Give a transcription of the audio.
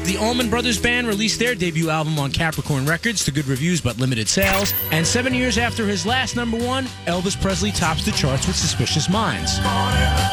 The Allman Brothers Band released their debut album on Capricorn Records to good reviews but limited sales. And 7 years after his last number one, Elvis Presley tops the charts with Suspicious Minds.